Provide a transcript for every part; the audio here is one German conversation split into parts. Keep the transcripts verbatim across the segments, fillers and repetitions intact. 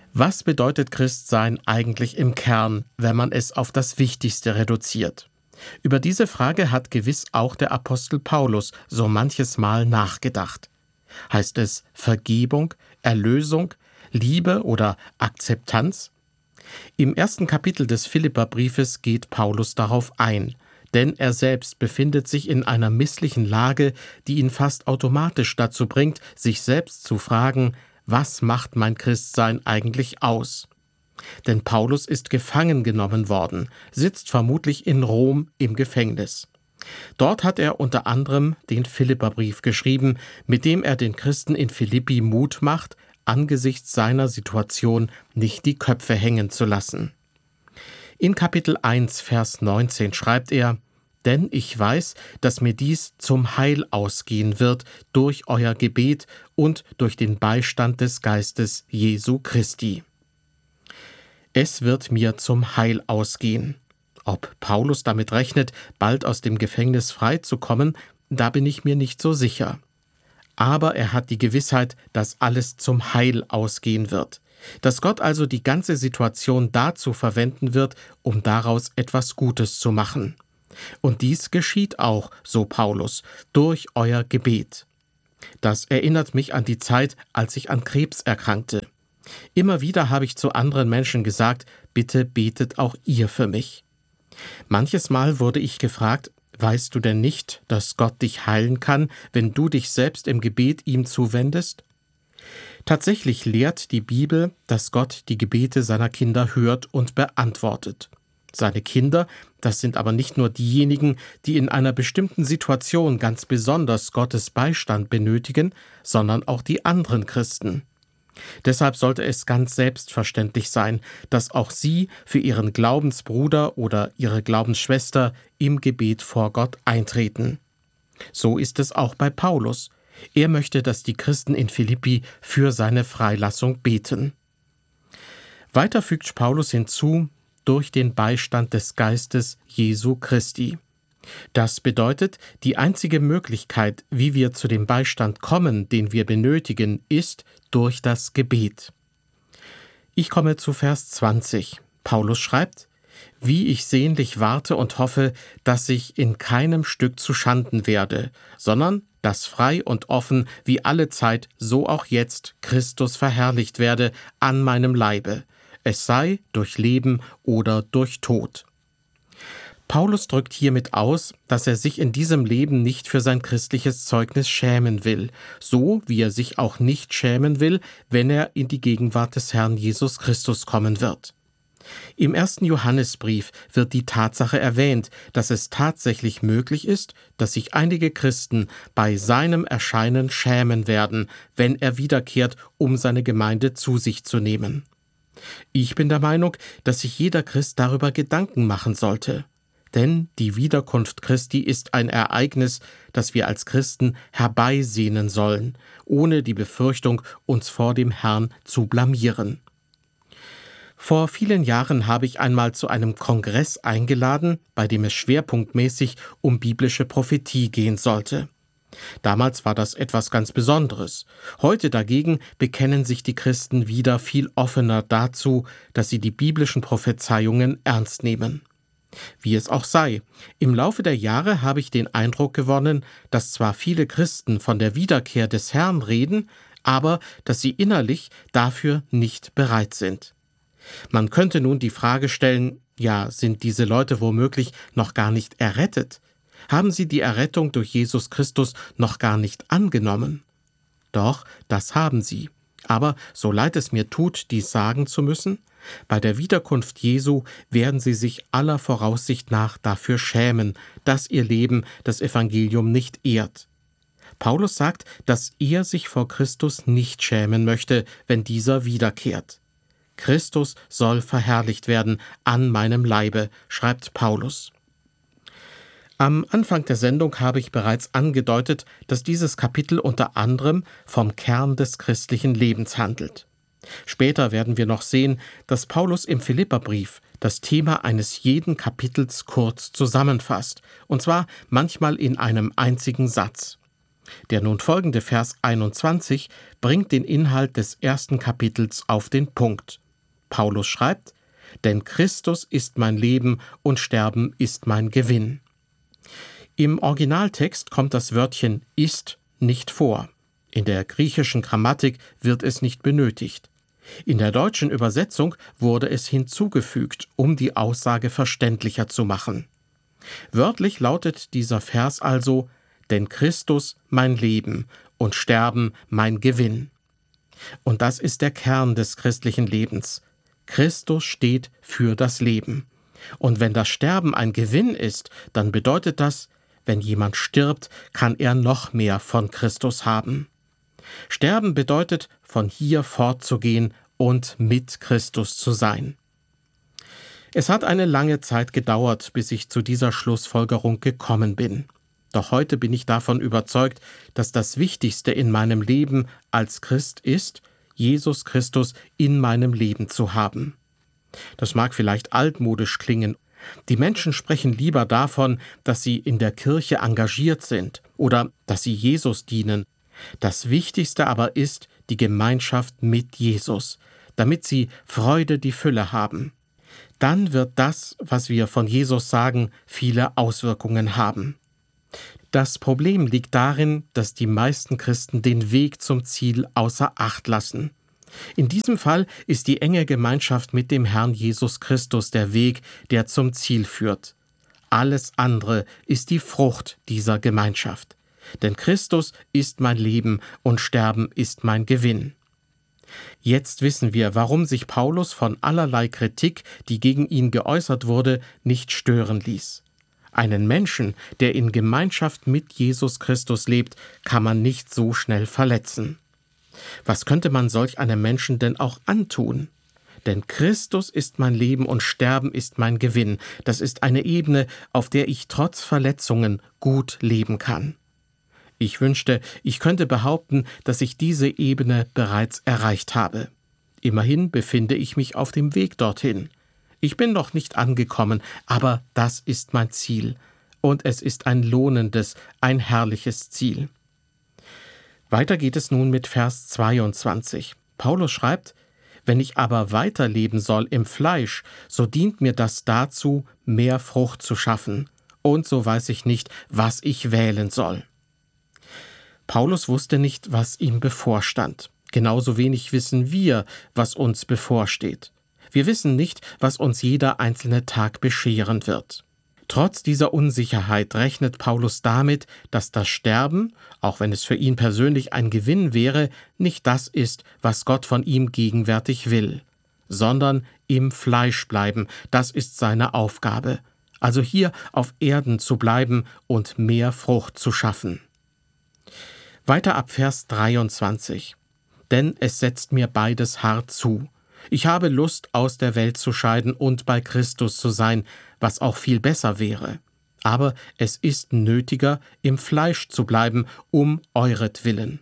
Was bedeutet Christsein eigentlich im Kern, wenn man es auf das Wichtigste reduziert? Über diese Frage hat gewiss auch der Apostel Paulus so manches Mal nachgedacht. Heißt es Vergebung, Erlösung, Liebe oder Akzeptanz? Im ersten Kapitel des Philipperbriefes geht Paulus darauf ein, denn er selbst befindet sich in einer misslichen Lage, die ihn fast automatisch dazu bringt, sich selbst zu fragen, was macht mein Christsein eigentlich aus? Denn Paulus ist gefangen genommen worden, sitzt vermutlich in Rom im Gefängnis. Dort hat er unter anderem den Philipperbrief geschrieben, mit dem er den Christen in Philippi Mut macht, angesichts seiner Situation nicht die Köpfe hängen zu lassen. In Kapitel eins, Vers neunzehn schreibt er: Denn ich weiß, dass mir dies zum Heil ausgehen wird durch euer Gebet und durch den Beistand des Geistes Jesu Christi. Es wird mir zum Heil ausgehen. Ob Paulus damit rechnet, bald aus dem Gefängnis frei zu kommen, da bin ich mir nicht so sicher. Aber er hat die Gewissheit, dass alles zum Heil ausgehen wird. Dass Gott also die ganze Situation dazu verwenden wird, um daraus etwas Gutes zu machen. Und dies geschieht auch, so Paulus, durch euer Gebet. Das erinnert mich an die Zeit, als ich an Krebs erkrankte. Immer wieder habe ich zu anderen Menschen gesagt, bitte betet auch ihr für mich. Manches Mal wurde ich gefragt, weißt du denn nicht, dass Gott dich heilen kann, wenn du dich selbst im Gebet ihm zuwendest? Tatsächlich lehrt die Bibel, dass Gott die Gebete seiner Kinder hört und beantwortet. Seine Kinder, das sind aber nicht nur diejenigen, die in einer bestimmten Situation ganz besonders Gottes Beistand benötigen, sondern auch die anderen Christen. Deshalb sollte es ganz selbstverständlich sein, dass auch sie für ihren Glaubensbruder oder ihre Glaubensschwester im Gebet vor Gott eintreten. So ist es auch bei Paulus. Er möchte, dass die Christen in Philippi für seine Freilassung beten. Weiter fügt Paulus hinzu, durch den Beistand des Geistes Jesu Christi. Das bedeutet, die einzige Möglichkeit, wie wir zu dem Beistand kommen, den wir benötigen, ist durch das Gebet. Ich komme zu Vers zwanzig. Paulus schreibt: Wie ich sehnlich warte und hoffe, dass ich in keinem Stück zu Schanden werde, sondern dass frei und offen wie alle Zeit, so auch jetzt, Christus verherrlicht werde an meinem Leibe, es sei durch Leben oder durch Tod. Paulus drückt hiermit aus, dass er sich in diesem Leben nicht für sein christliches Zeugnis schämen will, so wie er sich auch nicht schämen will, wenn er in die Gegenwart des Herrn Jesus Christus kommen wird. Im ersten Johannesbrief wird die Tatsache erwähnt, dass es tatsächlich möglich ist, dass sich einige Christen bei seinem Erscheinen schämen werden, wenn er wiederkehrt, um seine Gemeinde zu sich zu nehmen. Ich bin der Meinung, dass sich jeder Christ darüber Gedanken machen sollte. Denn die Wiederkunft Christi ist ein Ereignis, das wir als Christen herbeisehnen sollen, ohne die Befürchtung, uns vor dem Herrn zu blamieren. Vor vielen Jahren habe ich einmal zu einem Kongress eingeladen, bei dem es schwerpunktmäßig um biblische Prophetie gehen sollte. Damals war das etwas ganz Besonderes. Heute dagegen bekennen sich die Christen wieder viel offener dazu, dass sie die biblischen Prophezeiungen ernst nehmen. Wie es auch sei, im Laufe der Jahre habe ich den Eindruck gewonnen, dass zwar viele Christen von der Wiederkehr des Herrn reden, aber dass sie innerlich dafür nicht bereit sind. Man könnte nun die Frage stellen, ja, sind diese Leute womöglich noch gar nicht errettet? Haben sie die Errettung durch Jesus Christus noch gar nicht angenommen? Doch, das haben sie. Aber, so leid es mir tut, dies sagen zu müssen, bei der Wiederkunft Jesu werden sie sich aller Voraussicht nach dafür schämen, dass ihr Leben das Evangelium nicht ehrt. Paulus sagt, dass er sich vor Christus nicht schämen möchte, wenn dieser wiederkehrt. Christus soll verherrlicht werden an meinem Leibe, schreibt Paulus. Am Anfang der Sendung habe ich bereits angedeutet, dass dieses Kapitel unter anderem vom Kern des christlichen Lebens handelt. Später werden wir noch sehen, dass Paulus im Philipperbrief das Thema eines jeden Kapitels kurz zusammenfasst, und zwar manchmal in einem einzigen Satz. Der nun folgende Vers einundzwanzig bringt den Inhalt des ersten Kapitels auf den Punkt. Paulus schreibt: Denn Christus ist mein Leben und Sterben ist mein Gewinn. Im Originaltext kommt das Wörtchen ist nicht vor. In der griechischen Grammatik wird es nicht benötigt. In der deutschen Übersetzung wurde es hinzugefügt, um die Aussage verständlicher zu machen. Wörtlich lautet dieser Vers also: Denn Christus mein Leben und Sterben mein Gewinn. Und das ist der Kern des christlichen Lebens. Christus steht für das Leben. Und wenn das Sterben ein Gewinn ist, dann bedeutet das, wenn jemand stirbt, kann er noch mehr von Christus haben. Sterben bedeutet, von hier fortzugehen und mit Christus zu sein. Es hat eine lange Zeit gedauert, bis ich zu dieser Schlussfolgerung gekommen bin. Doch heute bin ich davon überzeugt, dass das Wichtigste in meinem Leben als Christ ist, Jesus Christus in meinem Leben zu haben. Das mag vielleicht altmodisch klingen. Die Menschen sprechen lieber davon, dass sie in der Kirche engagiert sind oder dass sie Jesus dienen. Das Wichtigste aber ist die Gemeinschaft mit Jesus, damit sie Freude die Fülle haben. Dann wird das, was wir von Jesus sagen, viele Auswirkungen haben. Das Problem liegt darin, dass die meisten Christen den Weg zum Ziel außer Acht lassen. In diesem Fall ist die enge Gemeinschaft mit dem Herrn Jesus Christus der Weg, der zum Ziel führt. Alles andere ist die Frucht dieser Gemeinschaft. Denn Christus ist mein Leben und Sterben ist mein Gewinn. Jetzt wissen wir, warum sich Paulus von allerlei Kritik, die gegen ihn geäußert wurde, nicht stören ließ. Einen Menschen, der in Gemeinschaft mit Jesus Christus lebt, kann man nicht so schnell verletzen. Was könnte man solch einem Menschen denn auch antun? Denn Christus ist mein Leben und Sterben ist mein Gewinn. Das ist eine Ebene, auf der ich trotz Verletzungen gut leben kann. Ich wünschte, ich könnte behaupten, dass ich diese Ebene bereits erreicht habe. Immerhin befinde ich mich auf dem Weg dorthin. Ich bin noch nicht angekommen, aber das ist mein Ziel. Und es ist ein lohnendes, ein herrliches Ziel. Weiter geht es nun mit Vers zweiundzwanzig. Paulus schreibt: Wenn ich aber weiterleben soll im Fleisch, so dient mir das dazu, mehr Frucht zu schaffen. Und so weiß ich nicht, was ich wählen soll. Paulus wusste nicht, was ihm bevorstand. Genauso wenig wissen wir, was uns bevorsteht. Wir wissen nicht, was uns jeder einzelne Tag bescheren wird. Trotz dieser Unsicherheit rechnet Paulus damit, dass das Sterben, auch wenn es für ihn persönlich ein Gewinn wäre, nicht das ist, was Gott von ihm gegenwärtig will, sondern im Fleisch bleiben, das ist seine Aufgabe, also hier auf Erden zu bleiben und mehr Frucht zu schaffen. Weiter ab Vers dreiundzwanzig. Denn es setzt mir beides hart zu. Ich habe Lust, aus der Welt zu scheiden und bei Christus zu sein, was auch viel besser wäre. Aber es ist nötiger, im Fleisch zu bleiben, um euretwillen.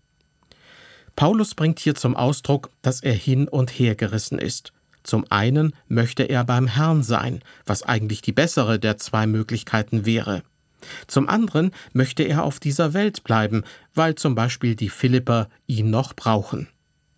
Paulus bringt hier zum Ausdruck, dass er hin und her gerissen ist. Zum einen möchte er beim Herrn sein, was eigentlich die bessere der zwei Möglichkeiten wäre. Zum anderen möchte er auf dieser Welt bleiben, weil zum Beispiel die Philipper ihn noch brauchen.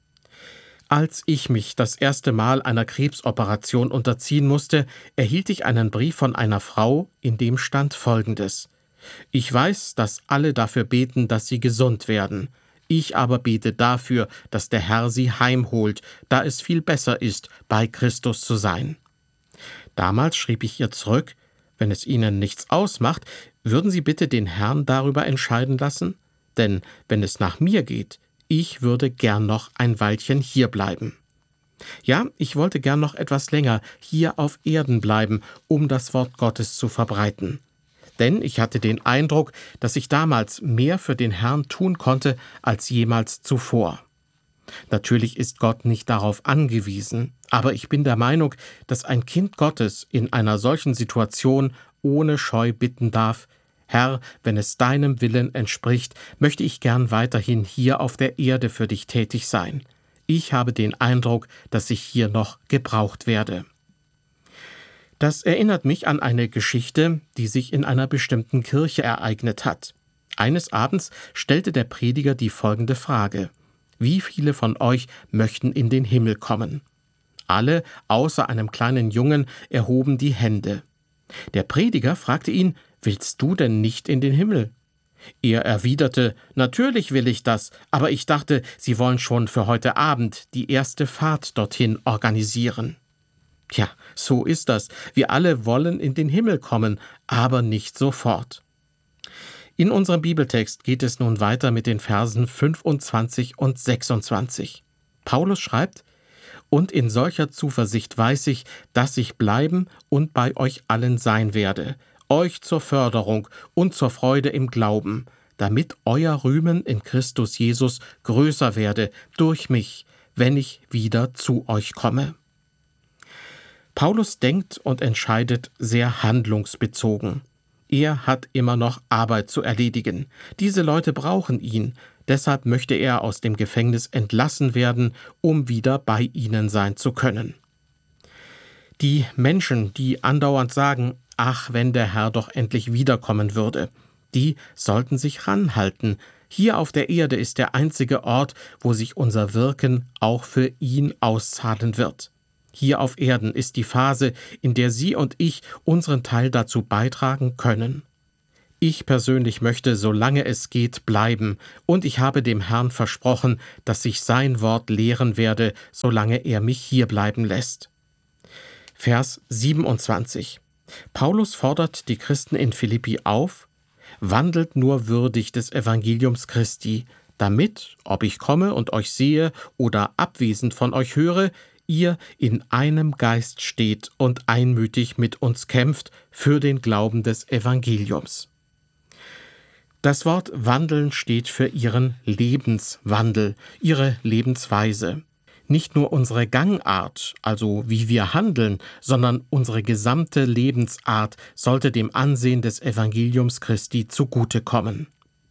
Als ich mich das erste Mal einer Krebsoperation unterziehen musste, erhielt ich einen Brief von einer Frau, in dem stand Folgendes: Ich weiß, dass alle dafür beten, dass sie gesund werden. Ich aber bete dafür, dass der Herr sie heimholt, da es viel besser ist, bei Christus zu sein. Damals schrieb ich ihr zurück: Wenn es Ihnen nichts ausmacht, würden Sie bitte den Herrn darüber entscheiden lassen? Denn wenn es nach mir geht, ich würde gern noch ein Weilchen hier bleiben. Ja, ich wollte gern noch etwas länger hier auf Erden bleiben, um das Wort Gottes zu verbreiten. Denn ich hatte den Eindruck, dass ich damals mehr für den Herrn tun konnte als jemals zuvor. Natürlich ist Gott nicht darauf angewiesen, aber ich bin der Meinung, dass ein Kind Gottes in einer solchen Situation ohne Scheu bitten darf: Herr, wenn es deinem Willen entspricht, möchte ich gern weiterhin hier auf der Erde für dich tätig sein. Ich habe den Eindruck, dass ich hier noch gebraucht werde. Das erinnert mich an eine Geschichte, die sich in einer bestimmten Kirche ereignet hat. Eines Abends stellte der Prediger die folgende Frage: Wie viele von euch möchten in den Himmel kommen? Alle, außer einem kleinen Jungen, erhoben die Hände. Der Prediger fragte ihn: Willst du denn nicht in den Himmel? Er erwiderte: Natürlich will ich das, aber ich dachte, Sie wollen schon für heute Abend die erste Fahrt dorthin organisieren. Tja, so ist das. Wir alle wollen in den Himmel kommen, aber nicht sofort. In unserem Bibeltext geht es nun weiter mit den Versen fünfundzwanzig und sechsundzwanzig. Paulus schreibt: Und in solcher Zuversicht weiß ich, dass ich bleiben und bei euch allen sein werde, euch zur Förderung und zur Freude im Glauben, damit euer Rühmen in Christus Jesus größer werde durch mich, wenn ich wieder zu euch komme. Paulus denkt und entscheidet sehr handlungsbezogen. Er hat immer noch Arbeit zu erledigen. Diese Leute brauchen ihn, deshalb möchte er aus dem Gefängnis entlassen werden, um wieder bei ihnen sein zu können. Die Menschen, die andauernd sagen: Ach, wenn der Herr doch endlich wiederkommen würde, die sollten sich ranhalten. Hier auf der Erde ist der einzige Ort, wo sich unser Wirken auch für ihn auszahlen wird. Hier auf Erden ist die Phase, in der Sie und ich unseren Teil dazu beitragen können. Ich persönlich möchte, solange es geht, bleiben, und ich habe dem Herrn versprochen, dass ich sein Wort lehren werde, solange er mich hier bleiben lässt. Vers siebenundzwanzig. Paulus fordert die Christen in Philippi auf: Wandelt nur würdig des Evangeliums Christi, damit, ob ich komme und euch sehe oder abwesend von euch höre, ihr in einem Geist steht und einmütig mit uns kämpft für den Glauben des Evangeliums. Das Wort wandeln steht für ihren Lebenswandel, ihre Lebensweise. Nicht nur unsere Gangart, also wie wir handeln, sondern unsere gesamte Lebensart sollte dem Ansehen des Evangeliums Christi zugutekommen.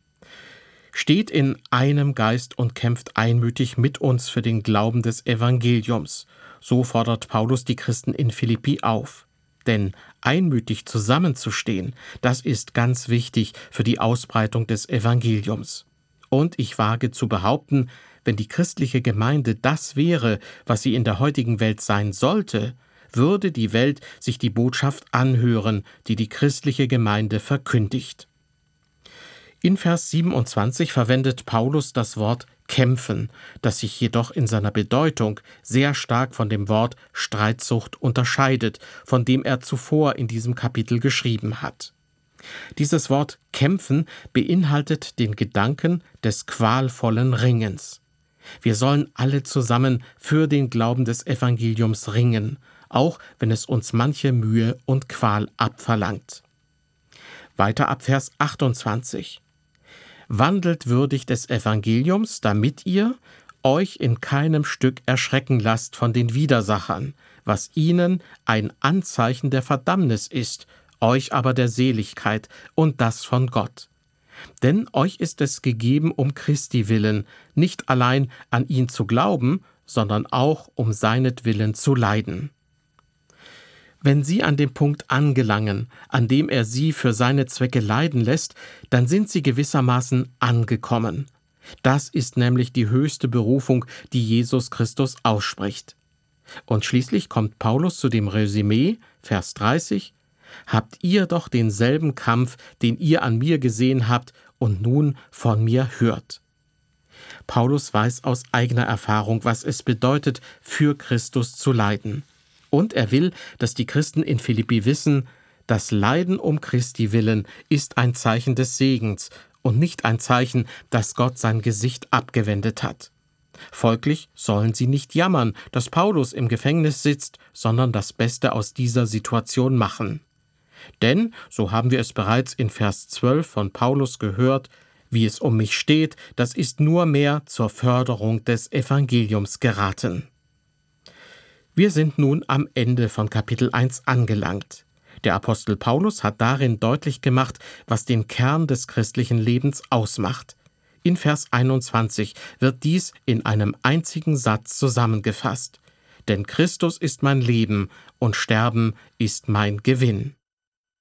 Steht in einem Geist und kämpft einmütig mit uns für den Glauben des Evangeliums. So fordert Paulus die Christen in Philippi auf. Denn einmütig zusammenzustehen, das ist ganz wichtig für die Ausbreitung des Evangeliums. Und ich wage zu behaupten, wenn die christliche Gemeinde das wäre, was sie in der heutigen Welt sein sollte, würde die Welt sich die Botschaft anhören, die die christliche Gemeinde verkündigt. In Vers siebenundzwanzig verwendet Paulus das Wort kämpfen, das sich jedoch in seiner Bedeutung sehr stark von dem Wort Streitsucht unterscheidet, von dem er zuvor in diesem Kapitel geschrieben hat. Dieses Wort kämpfen beinhaltet den Gedanken des qualvollen Ringens. Wir sollen alle zusammen für den Glauben des Evangeliums ringen, auch wenn es uns manche Mühe und Qual abverlangt. Weiter ab Vers achtundzwanzig. Wandelt würdig des Evangeliums, damit ihr euch in keinem Stück erschrecken lasst von den Widersachern, was ihnen ein Anzeichen der Verdammnis ist, euch aber der Seligkeit, und das von Gott. Denn euch ist es gegeben um Christi willen, nicht allein an ihn zu glauben, sondern auch um seinetwillen zu leiden. Wenn Sie an dem Punkt angelangen, an dem er Sie für seine Zwecke leiden lässt, dann sind Sie gewissermaßen angekommen. Das ist nämlich die höchste Berufung, die Jesus Christus ausspricht. Und schließlich kommt Paulus zu dem Resümee, Vers dreißig: Habt ihr doch denselben Kampf, den ihr an mir gesehen habt und nun von mir hört. Paulus weiß aus eigener Erfahrung, was es bedeutet, für Christus zu leiden. Und er will, dass die Christen in Philippi wissen, das Leiden um Christi willen ist ein Zeichen des Segens und nicht ein Zeichen, dass Gott sein Gesicht abgewendet hat. Folglich sollen sie nicht jammern, dass Paulus im Gefängnis sitzt, sondern das Beste aus dieser Situation machen. Denn, so haben wir es bereits in Vers zwölf von Paulus gehört, wie es um mich steht, das ist nur mehr zur Förderung des Evangeliums geraten. Wir sind nun am Ende von Kapitel eins angelangt. Der Apostel Paulus hat darin deutlich gemacht, was den Kern des christlichen Lebens ausmacht. In Vers einundzwanzig wird dies in einem einzigen Satz zusammengefasst: Denn Christus ist mein Leben und Sterben ist mein Gewinn.